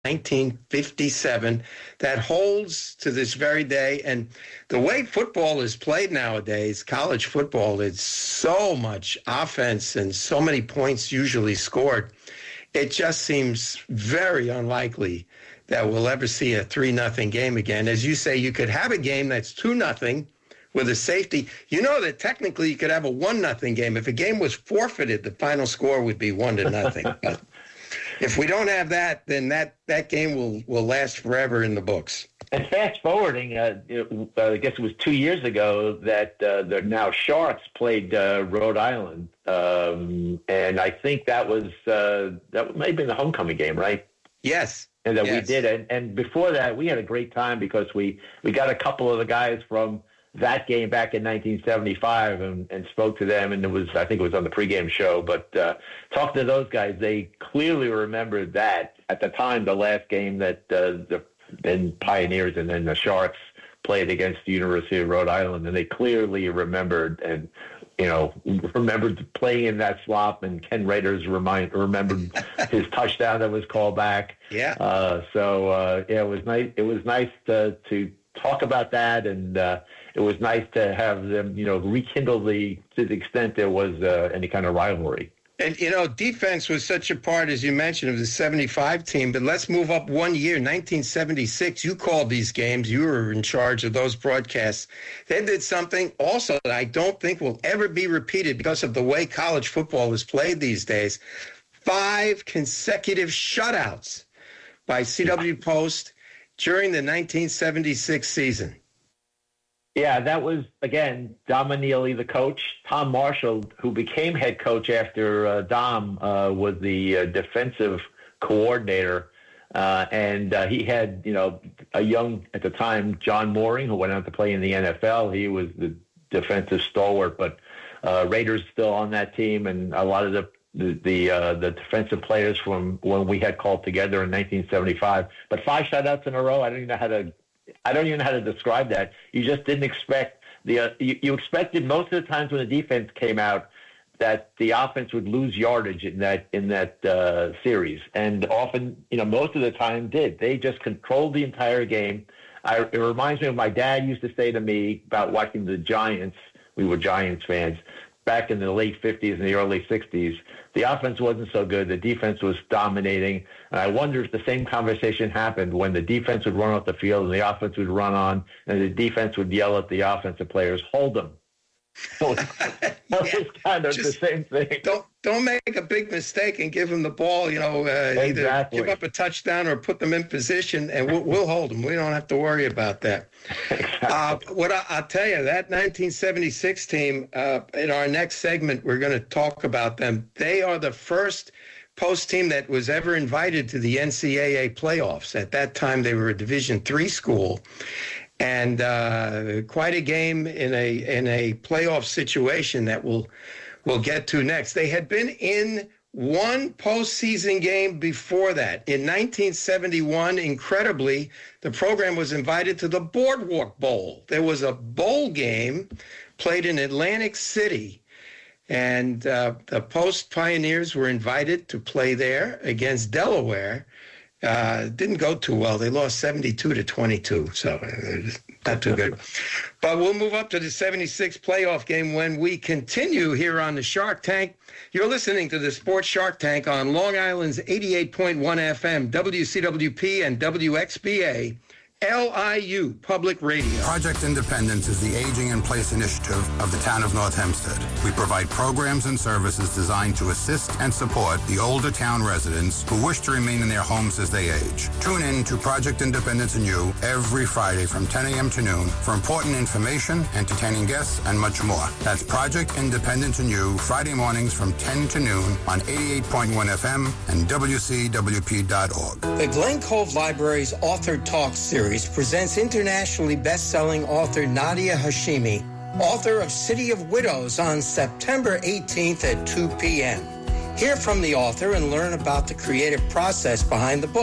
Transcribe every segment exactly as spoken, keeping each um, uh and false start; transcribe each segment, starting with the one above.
nineteen fifty-seven that holds to this very day. And the way football is played nowadays, college football, it's so much offense and so many points usually scored. It just seems very unlikely that we'll ever see a three nothing game again. As you say, you could have a game that's two nothing with a safety. You know that technically you could have a one nothing game. If a game was forfeited, the final score would be one to nothing. But if we don't have that, then that, that game will, will last forever in the books. And fast forwarding, uh, it, uh, I guess it was two years ago that uh, the now Sharks played uh, Rhode Island, um, and I think that was uh, that may have been the homecoming game, right? Yes. And that yes. we did, and, and before that, we had a great time because we, we got a couple of the guys from that game back in nineteen seventy-five and, and spoke to them, and it was I think it was on the pregame show. But uh, talking to those guys, they clearly remembered that at the time, the last game that uh, the then Pioneers and then the Sharks played against the University of Rhode Island, and they clearly remembered and you know remembered playing in that slop. And Ken Raiders remind remembered his touchdown that was called back. Yeah. Uh, so uh, yeah, it was nice. It was nice to to talk about that, and uh, it was nice to have them, you know, rekindle the to the extent there was uh, any kind of rivalry. And, you know, defense was such a part, as you mentioned, of the seventy-five team. But let's move up one year, nineteen seventy-six. You called these games. You were in charge of those broadcasts. They did something also that I don't think will ever be repeated because of the way college football is played these days. Five consecutive shutouts by C W Post during the nineteen seventy-six season. Yeah, that was, again, Dom Manili, the coach. Tom Marshall, who became head coach after uh, Dom uh, was the uh, defensive coordinator. Uh, and uh, he had, you know, a young, at the time, John Mooring, who went on to play in the N F L. He was the defensive stalwart, but uh, Raiders still on that team. And a lot of the the the, uh, the defensive players from when we had called together in nineteen seventy-five. But five shutouts in a row, I don't even know how to I don't even know how to describe that. You just didn't expect the. Uh, you, you expected most of the times when the defense came out that the offense would lose yardage in that in that uh, series, and often, you know, most of the time did. They just controlled the entire game. I, it reminds me of my dad used to say to me about watching the Giants. We were Giants fans back in the late fifties and the early sixties. The offense wasn't so good. The defense was dominating. And I wonder if the same conversation happened when the defense would run off the field and the offense would run on, and the defense would yell at the offensive players, "Hold them." So that was kind of Just the same thing. Don't don't make a big mistake and give them the ball. You know, uh, Exactly. either give up a touchdown or put them in position, and we'll, we'll hold them. We don't have to worry about that. Exactly. Uh, what I, I'll tell you, that nineteen seventy-six team. Uh, in our next segment, we're going to talk about them. They are the first Post team that was ever invited to the N C double A playoffs. At that time, they were a Division three school. And uh, quite a game in a in a playoff situation that we'll we'll get to next. They had been in one postseason game before that. In nineteen seventy-one, incredibly, the program was invited to the Boardwalk Bowl. There was a bowl game played in Atlantic City, and uh, the Post Pioneers were invited to play there against Delaware. Uh, didn't go too well. They lost seventy-two to twenty-two, so uh, not too good. But we'll move up to the seventy-six playoff game when we continue here on the Shark Tank. You're listening to the Sports Shark Tank on Long Island's eighty-eight point one F M, W C W P and W X B A, L I U Public Radio. Project Independence is the Aging in Place initiative of the town of North Hempstead. We provide programs and services designed to assist and support the older town residents who wish to remain in their homes as they age. Tune in to Project Independence and You every Friday from ten a.m. to noon for important information, entertaining guests, and much more. That's Project Independence and You, Friday mornings from ten to noon on eighty-eight point one F M and W C W P dot org. The Glen Cove Library's Author Talk series presents internationally best-selling author Nadia Hashimi, author of City of Widows, on September eighteenth at two p.m. Hear from the author and learn about the creative process behind the book.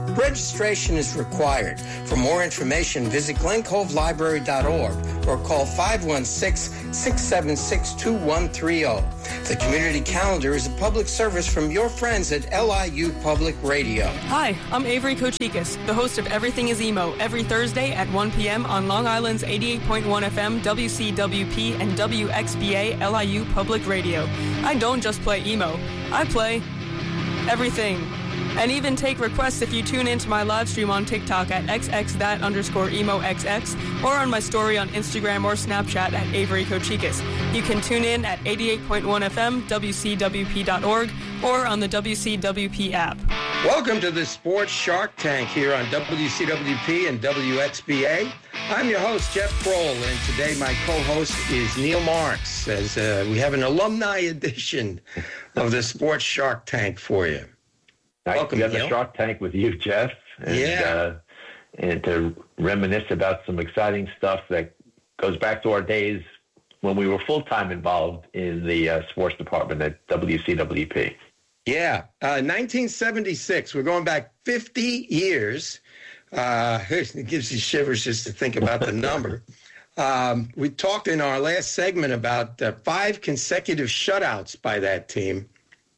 Registration is required. For more information, visit glen cove library dot org or call five one six, six seven six, two one three zero. The Community Calendar is a public service from your friends at L I U Public Radio. Hi, I'm Avery Kochikis, the host of Everything is Emo, every Thursday at one p.m. on Long Island's eighty-eight point one F M, W C W P, and W X B A L I U Public Radio. I don't just play emo, I play everything. And even take requests if you tune into my live stream on TikTok at xxthat underscore emoxx or on my story on Instagram or Snapchat at Avery Kochikis. You can tune in at eighty-eight point one F M, W C W P dot org, or on the W C W P app. Welcome to the Sports Shark Tank here on W C W P and W X B A. I'm your host, Jeff Kroll, and today my co-host is Neil Marks, as uh, we have an alumni edition of the Sports Shark Tank for you. Welcome, to the Shark Tank with you, Jeff. And, yeah. Uh, and to reminisce about some exciting stuff that goes back to our days when we were full-time involved in the uh, sports department at W C W P. Yeah. Uh, nineteen seventy-six. We're going back fifty years. Uh, it gives you shivers just to think about the number. Um, we talked in our last segment about uh, five consecutive shutouts by that team.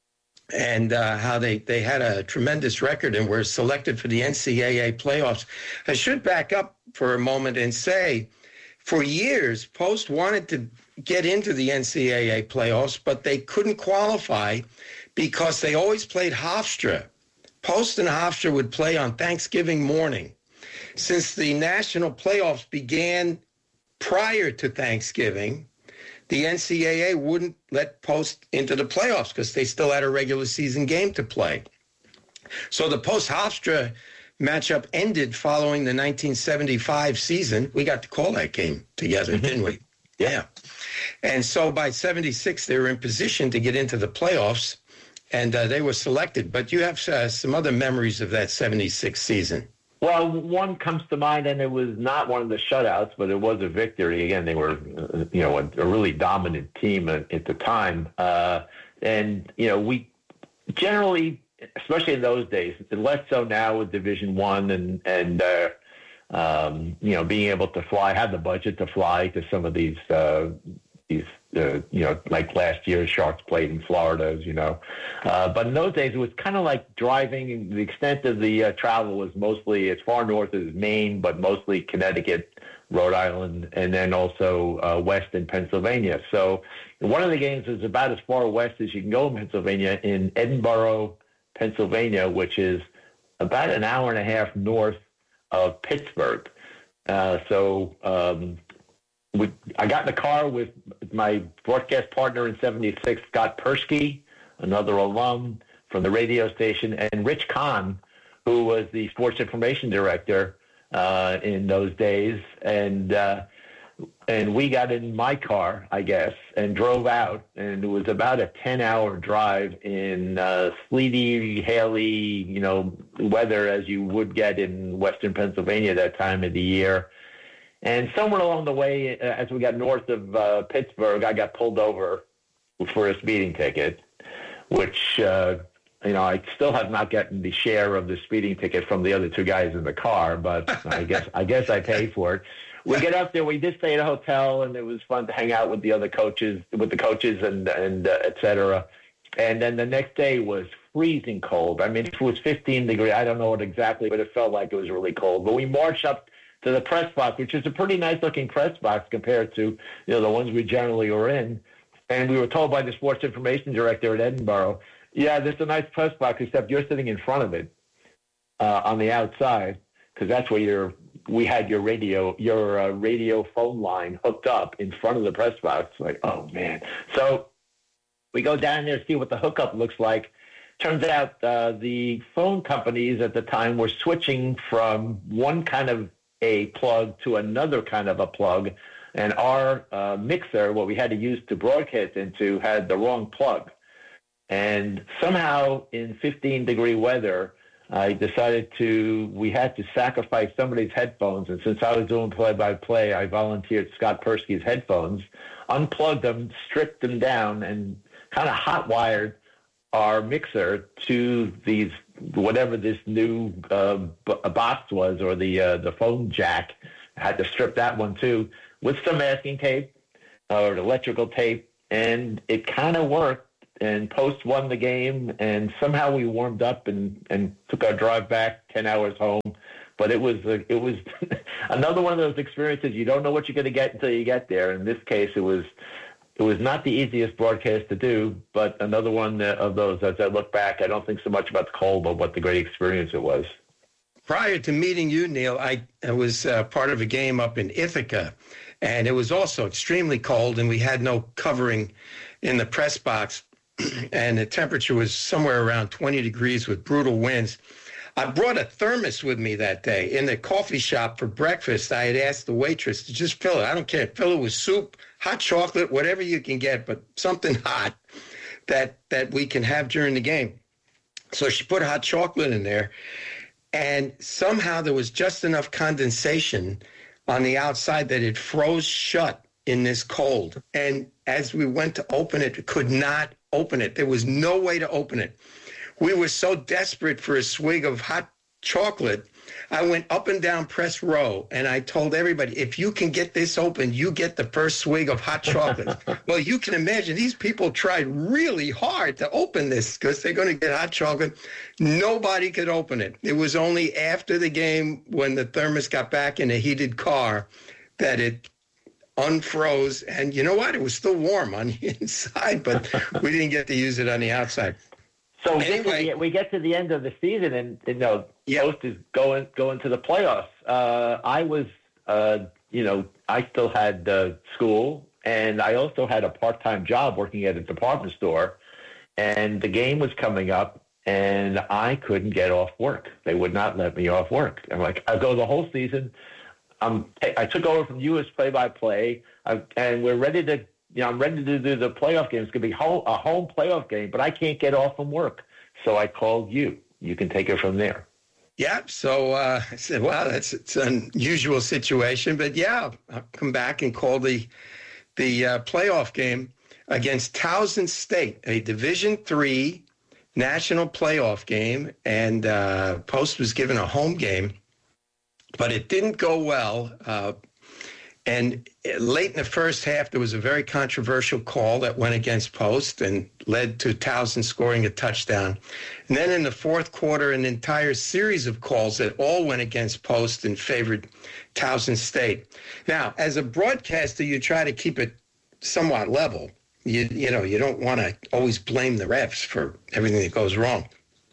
And uh, how they, they had a tremendous record and were selected for the N C double A playoffs. I should back up for a moment and say, for years, Post wanted to get into the N C double A playoffs, but they couldn't qualify because they always played Hofstra. Post and Hofstra would play on Thanksgiving morning. Since the national playoffs began prior to Thanksgiving, the N C double A wouldn't let Post into the playoffs because they still had a regular season game to play. So the Post-Hofstra matchup ended following the nineteen seventy-five season. We got to call that game together, didn't we? Yeah. And so by seventy-six, they were in position to get into the playoffs, and uh, they were selected. But you have uh, some other memories of that seventy-six season. Well, one comes to mind, and it was not one of the shutouts, but it was a victory. Again, they were, uh, you know, a, a really dominant team at, at the time. Uh, and, you know, we generally, especially in those days, less so now with Division One and, and uh, um, you know, being able to fly, have the budget to fly to some of these, uh, these uh, you know, like last year, Sharks played in Florida, as you know. Uh, but in those days, it was kind of like driving. The extent of the uh, travel was mostly as far north as Maine, but mostly Connecticut, Rhode Island, and then also uh, west in Pennsylvania. So one of the games is about as far west as you can go in Pennsylvania, in Edinburgh, Pennsylvania, which is about an hour and a half north of Pittsburgh. Uh, so um, we, I got in the car with my broadcast partner in seventy-six, Scott Persky, another alum from the radio station, and Rich Kahn, who was the sports information director uh, in those days. And uh, and we got in my car, I guess, and drove out. And it was about a ten-hour drive in uh, sleety, haily, you know, weather as you would get in western Pennsylvania that time of the year. And somewhere along the way, uh, as we got north of uh, Pittsburgh, I got pulled over for a speeding ticket, which, uh, you know, I still have not gotten the share of the speeding ticket from the other two guys in the car, but I guess I guess I paid for it. We get up there. We did stay at a hotel, and it was fun to hang out with the other coaches, with the coaches, and and uh, et cetera. And then the next day was freezing cold. I mean, if it was fifteen degrees, I don't know what exactly, but it felt like it was really cold. But we marched up to the press box, which is a pretty nice-looking press box compared to, you know, the ones we generally are in. And we were told by the sports information director at Edinburgh, yeah, this is a nice press box, except you're sitting in front of it uh, on the outside, because that's where you're. We had your radio, your uh, radio phone line hooked up in front of the press box. Like, oh man! So we go down there to see what the hookup looks like. Turns out uh, the phone companies at the time were switching from one kind of a plug to another kind of a plug, and our uh, mixer, what we had to use to broadcast into, had the wrong plug. And somehow in fifteen degree weather, I decided to, we had to sacrifice somebody's headphones. And since I was doing play-by-play, I volunteered Scott Persky's headphones, unplugged them, stripped them down, and kind of hot-wired our mixer to these whatever this new uh, b- box was, or the uh, the phone jack. I had to strip that one too with some masking tape or electrical tape, and it kind of worked. And Post won the game, and somehow we warmed up and, and took our drive back ten hours home. But it was a, it was another one of those experiences. You don't know what you're going to get until you get there. In this case, it was it was not the easiest broadcast to do, but another one of those. As I look back, I don't think so much about the cold, but what the great experience it was. Prior to meeting you, Neil, I, I was uh, part of a game up in Ithaca, and it was also extremely cold, and we had no covering in the press box, and the temperature was somewhere around twenty degrees with brutal winds. I brought a thermos with me that day. In the coffee shop for breakfast, I had asked the waitress to just fill it. I don't care. Fill it with soup, hot chocolate, whatever you can get, but something hot that that we can have during the game. So she put hot chocolate in there, and somehow there was just enough condensation on the outside that it froze shut in this cold. And as we went to open it, we could not open it. There was no way to open it. We were so desperate for a swig of hot chocolate. I went up and down press row, and I told everybody, if you can get this open, you get the first swig of hot chocolate. Well, you can imagine these people tried really hard to open this because they're going to get hot chocolate. Nobody could open it. It was only after the game, when the thermos got back in a heated car, that it unfroze. And you know what? It was still warm on the inside, but we didn't get to use it on the outside. So we, anyway, get to the, we get to the end of the season, and you know, yeah. Post is going going to the playoffs. Uh, I was, uh, you know, I still had uh, school, and I also had a part time job working at a department store. And the game was coming up, and I couldn't get off work. They would not let me off work. I'm like, I'll go the whole season. Um, I took over from you as play by play, and we're ready to. You know, I'm ready to do the playoff game. It's going to be home, a home playoff game, but I can't get off from work. So I called you. You can take it from there. Yeah. So uh, I said, wow, that's it's an unusual situation. But, yeah, I'll come back and call the the uh, playoff game against Towson State, a Division three national playoff game. And uh, Post was given a home game, but it didn't go well. Uh And late in the first half, there was a very controversial call that went against Post and led to Towson scoring a touchdown. And then in the fourth quarter, an entire series of calls that all went against Post and favored Towson State. Now, as a broadcaster, you try to keep it somewhat level. You, you know, you don't want to always blame the refs for everything that goes wrong.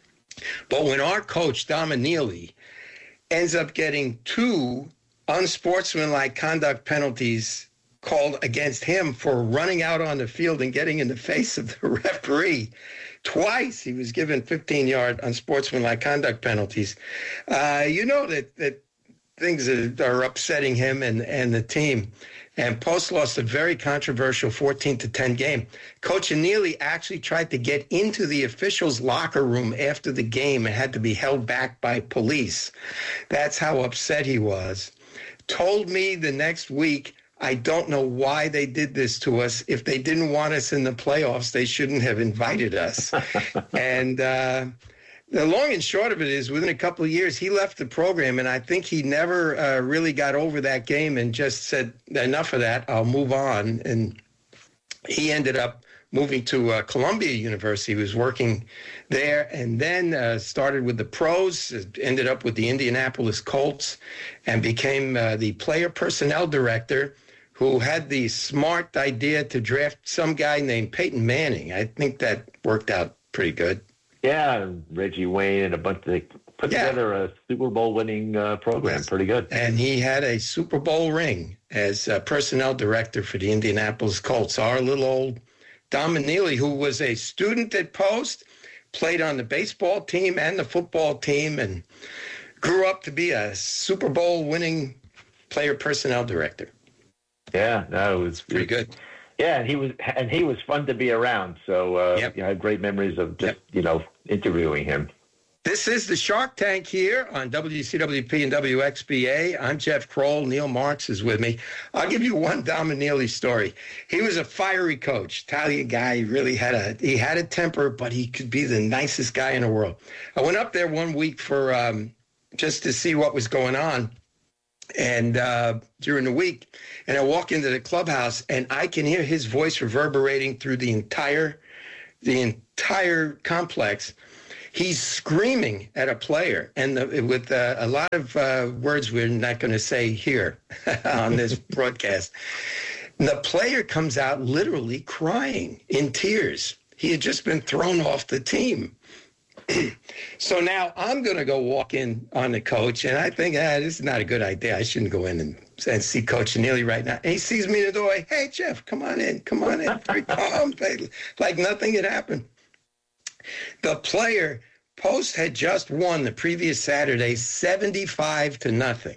But when our coach, Dom Neely, ends up getting two unsportsmanlike conduct penalties called against him for running out on the field and getting in the face of the referee. Twice he was given fifteen-yard unsportsmanlike conduct penalties. Uh, you know that, that things are upsetting him and, and the team. And Post lost a very controversial fourteen to ten game. Coach Neely actually tried to get into the officials' locker room after the game and had to be held back by police. That's how upset he was. Told me the next week, I don't know why they did this to us. If they didn't want us in the playoffs, they shouldn't have invited us. and uh, the long and short of it is, within a couple of years, he left the program, and I think he never uh, really got over that game and just said, enough of that, I'll move on. And he ended up moving to uh, Columbia University. He was working there, and then uh, started with the pros, ended up with the Indianapolis Colts, and became uh, the player personnel director, who had the smart idea to draft some guy named Peyton Manning. I think that worked out pretty good. Yeah, Reggie Wayne and a bunch of, put yeah. together a Super Bowl winning uh, program. Yes. Pretty good. And he had a Super Bowl ring as uh, personnel director for the Indianapolis Colts. Our little old Dom Neely, who was a student at Post, played on the baseball team and the football team, and grew up to be a Super Bowl winning player personnel director. Yeah, no, it was pretty good. Yeah, and he was and he was fun to be around. So uh, yep. you know, I had great memories of just yep. you know interviewing him. This is the Shark Tank here on W C W P and W X B A. I'm Jeff Kroll. Neil Marks is with me. I'll give you one Dom Neely story. He was a fiery coach, Italian guy. He really had a he had a temper, but he could be the nicest guy in the world. I went up there one week for um, just to see what was going on, and uh, during the week, and I walk into the clubhouse, and I can hear his voice reverberating through the entire the entire complex. He's screaming at a player, and the, with uh, a lot of uh, words we're not going to say here on this broadcast. And the player comes out literally crying in tears. He had just been thrown off the team. So now I'm going to go walk in on the coach, and I think, ah, this is not a good idea. I shouldn't go in and, and see Coach Neely right now. And he sees me in the doorway. Hey, Jeff, come on in. Come on in. Very calm, like nothing had happened. The player, Post had just won the previous Saturday, seventy-five to nothing.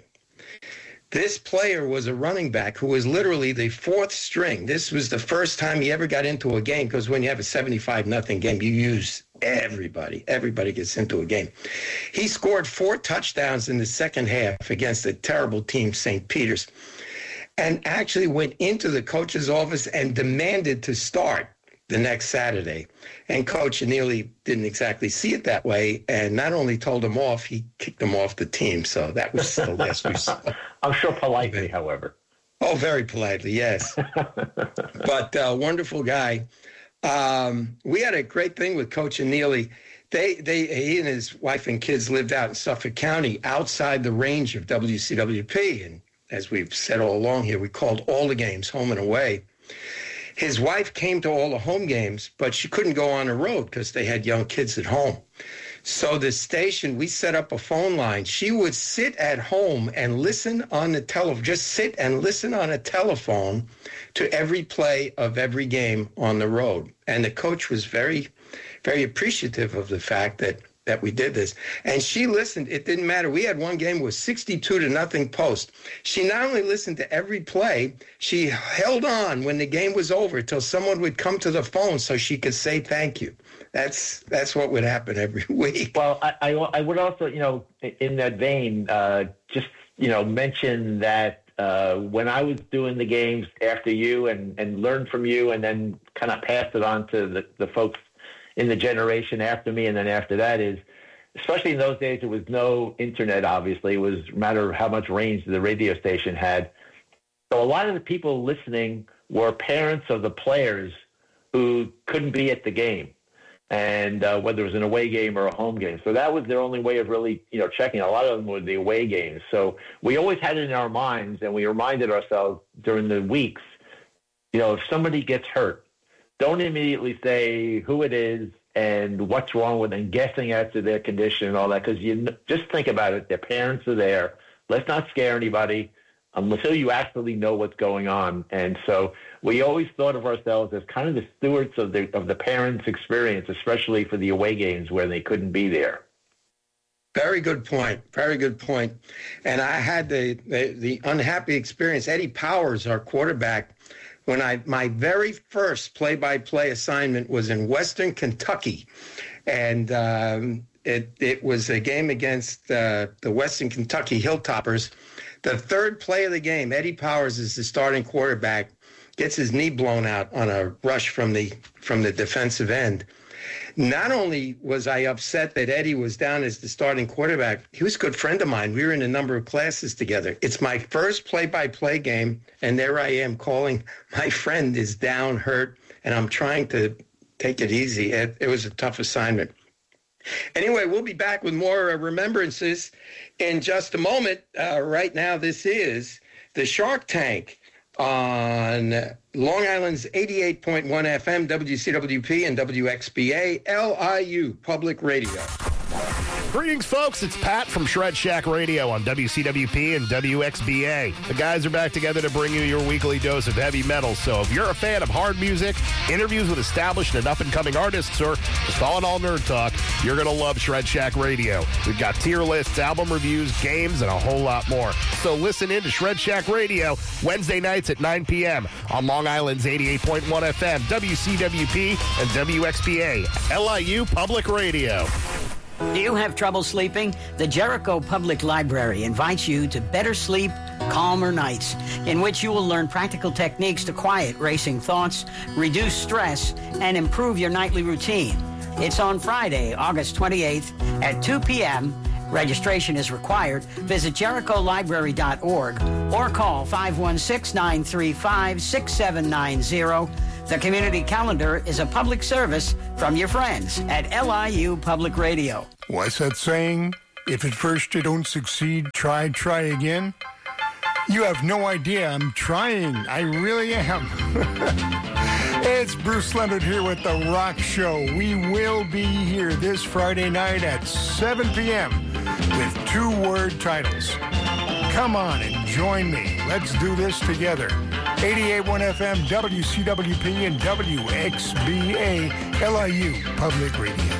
This player was a running back who was literally the fourth string. This was the first time he ever got into a game, because when you have a seventy-five nothing game, you use everybody. Everybody gets into a game. He scored four touchdowns in the second half against a terrible team, Saint Peter's, and actually went into the coach's office and demanded to start the next Saturday. And Coach Neely didn't exactly see it that way, and not only told him off, he kicked him off the team. So that was the last we saw. I'm sure politely, however. Oh, very politely, yes. But uh, wonderful guy. Um, we had a great thing with Coach Neely. They, they, he and his wife and kids lived out in Suffolk County, outside the range of W C W P. And as we've said all along here, we called all the games home and away. His wife came to all the home games, but she couldn't go on the road because they had young kids at home. So the station, we set up a phone line. She would sit at home and listen on the telephone, just sit and listen on a telephone to every play of every game on the road. And the coach was very, very appreciative of the fact that that we did this. And she listened. It didn't matter. We had one game with sixty-two to nothing Post. She not only listened to every play, she held on when the game was over till someone would come to the phone so she could say thank you. That's that's what would happen every week. Well, I, I, I would also, you know, in that vein, uh, just, you know, mention that uh, when I was doing the games after you and, and learned from you and then kind of passed it on to the, the folks in the generation after me and then after that is, especially in those days, there was no internet, obviously. It was a matter of how much range the radio station had. So a lot of the people listening were parents of the players who couldn't be at the game, and uh, whether it was an away game or a home game. So that was their only way of really, you know, checking. A lot of them were the away games. So we always had it in our minds, and we reminded ourselves during the weeks, you know, if somebody gets hurt, don't immediately say who it is and what's wrong with them, guessing as to their condition and all that, because you just think about it. Their parents are there. Let's not scare anybody until you actually know what's going on. And so we always thought of ourselves as kind of the stewards of the of the parents' experience, especially for the away games where they couldn't be there. Very good point. Very good point. And I had the, the, the unhappy experience. Eddie Powers, our quarterback, when I my very first play-by-play assignment was in Western Kentucky, and um, it it was a game against uh, the Western Kentucky Hilltoppers. The third play of the game, Eddie Powers is the starting quarterback, gets his knee blown out on a rush from the from the defensive end. Not only was I upset that Eddie was down as the starting quarterback, he was a good friend of mine. We were in a number of classes together. It's my first play-by-play game, and there I am calling. My friend is down, hurt, and I'm trying to take it easy. It, it was a tough assignment. Anyway, we'll be back with more uh, remembrances in just a moment. Uh, right now, this is the Shark Tank on Long Island's eighty-eight point one F M, W C W P and W X B A, L I U Public Radio. Greetings, folks. It's Pat from Shred Shack Radio on W C W P and W X B A. The guys are back together to bring you your weekly dose of heavy metal. So if you're a fan of hard music, interviews with established and up-and-coming artists, or just all in all nerd talk, you're going to love Shred Shack Radio. We've got tier lists, album reviews, games, and a whole lot more. So listen in to Shred Shack Radio Wednesday nights at nine p.m. on Long Island's eighty-eight point one F M, W C W P and W X B A, L I U Public Radio. Do you have trouble sleeping? The Jericho Public Library invites you to better sleep, calmer nights, in which you will learn practical techniques to quiet racing thoughts, reduce stress, and improve your nightly routine. It's on Friday, August twenty-eighth at two p.m. Registration is required. Visit jericho library dot org or call five one six, nine three five, six seven nine zero. The community calendar is a public service from your friends at L I U Public Radio. What's that saying? If at first you don't succeed, try, try again? You have no idea. I'm trying. I really am. It's Bruce Leonard here with The Rock Show. We will be here this Friday night at seven p.m. with two-word titles. Come on and join me. Let's do this together. eighty-eight point one F M, W C W P, and W X B A, L I U Public Radio.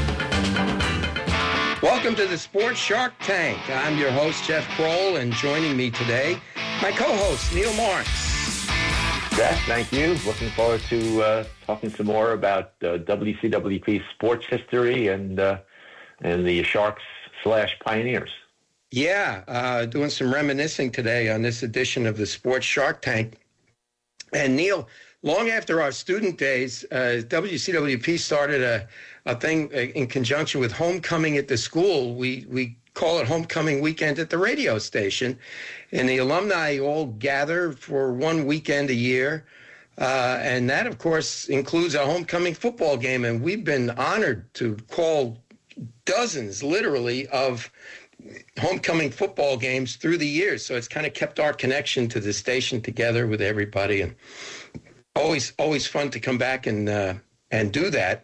Welcome to the Sports Shark Tank. I'm your host, Jeff Kroll, and joining me today, my co-host, Neil Marks. Jeff, thank you. Looking forward to uh, talking some more about uh, W C W P sports history and uh, and the Sharks slash Pioneers. Yeah, uh, doing some reminiscing today on this edition of the Sports Shark Tank. And Neil, long after our student days, uh, W C W P started a, a thing in conjunction with homecoming at the school. We we call it Homecoming Weekend at the radio station. And the alumni all gather for one weekend a year. Uh, and that, of course, includes a homecoming football game. And we've been honored to call dozens, literally, of homecoming football games through the years. So it's kind of kept our connection to the station together with everybody. And always, always fun to come back and uh, and do that.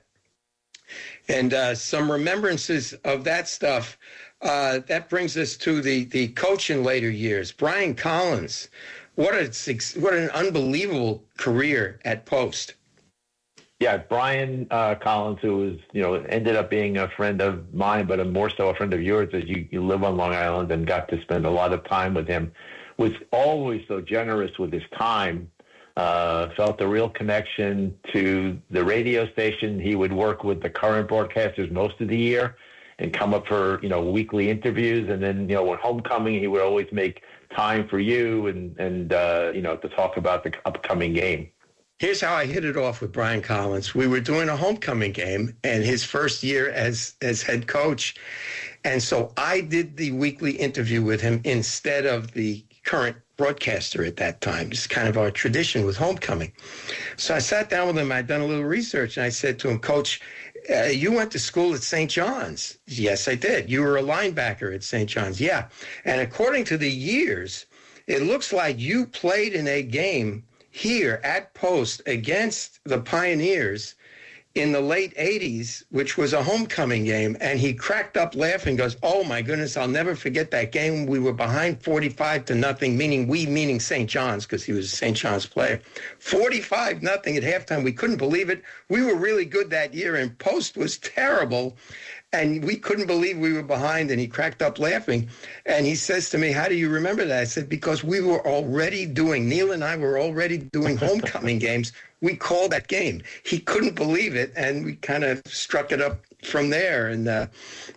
And uh, some remembrances of that stuff. Uh, that brings us to the, the coach in later years, Brian Collins. What a what an unbelievable career at Post. Yeah, Brian uh, Collins, who was, you know, ended up being a friend of mine, but a more so a friend of yours, as you, you live on Long Island and got to spend a lot of time with him, was always so generous with his time. Uh, felt a real connection to the radio station. He would work with the current broadcasters most of the year and come up for, you know, weekly interviews. And then, you know, when homecoming, he would always make time for you and, and uh, you know, to talk about the upcoming game. Here's how I hit it off with Brian Collins. We were doing a homecoming game and his first year as, as head coach. And so I did the weekly interview with him instead of the current broadcaster at that time. It's kind of our tradition with homecoming. So I sat down with him. I'd done a little research and I said to him, Coach, uh, you went to school at Saint John's. Yes, I did. You were a linebacker at Saint John's. Yeah. And according to the years, it looks like you played in a game here at Post against the Pioneers in the late eighties, which was a homecoming game. And he cracked up laughing, goes, oh, my goodness, I'll never forget that game. We were behind forty-five to nothing, meaning we, meaning Saint John's, because he was a Saint John's player. forty-five nothing at halftime. We couldn't believe it. We were really good that year, and Post was terrible. And we couldn't believe we were behind, and he cracked up laughing. And he says to me, how do you remember that? I said, because we were already doing, Neil and I were already doing homecoming games. We called that game. He couldn't believe it, and we kind of struck it up from there. And uh,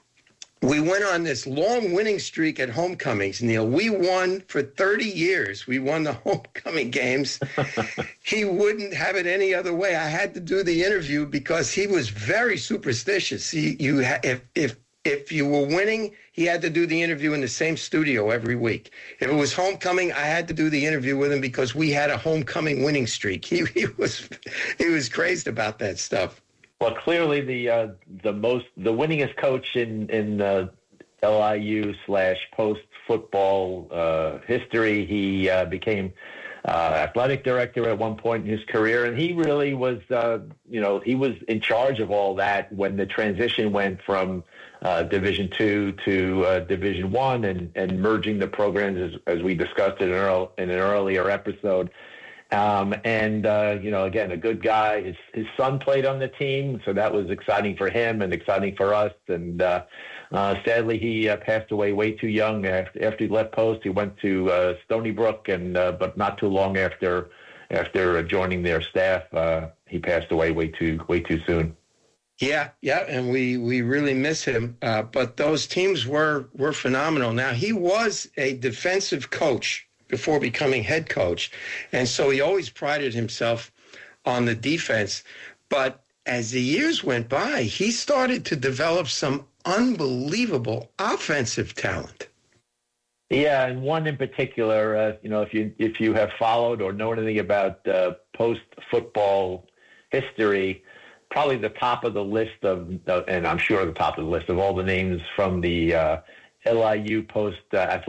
we went on this long winning streak at homecomings, Neil. We won for thirty years. We won the homecoming games. He wouldn't have it any other way. I had to do the interview because he was very superstitious. He, you, ha- if, if, if you were winning, he had to do the interview in the same studio every week. If it was homecoming, I had to do the interview with him because we had a homecoming winning streak. He, he was he was crazed about that stuff. Well, clearly the uh, the most the winningest coach in in uh, L I U slash Post football uh, history. He uh, became uh, athletic director at one point in his career, and he really was uh, you know he was in charge of all that when the transition went from uh, Division Two to uh, Division One, and, and merging the programs as, as we discussed in an, early, in an earlier episode. Um, and, uh, you know, again, a good guy. His, his son played on the team, so that was exciting for him and exciting for us. And uh, uh, sadly, he uh, passed away way too young. After, after he left Post, he went to uh, Stony Brook, and uh, but not too long after after joining their staff, uh, he passed away way too way too soon. Yeah, yeah, and we, we really miss him. Uh, but those teams were were phenomenal. Now, he was a defensive coach before becoming head coach, and so he always prided himself on the defense. But as the years went by, he started to develop some unbelievable offensive talent. Yeah, and one in particular, uh, you know, if you if you have followed or know anything about uh, post-football history, probably the top of the list of, uh, and I'm sure the top of the list of all the names from the uh, L I U post uh,